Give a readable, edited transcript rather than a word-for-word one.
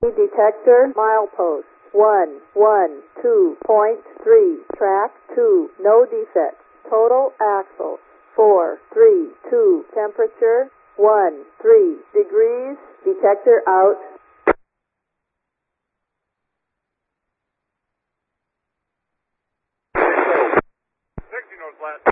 Detector milepost 112.3, track 2, no defects. Total axle 432, temperature 13 degrees. Detector out. 60 knows flat.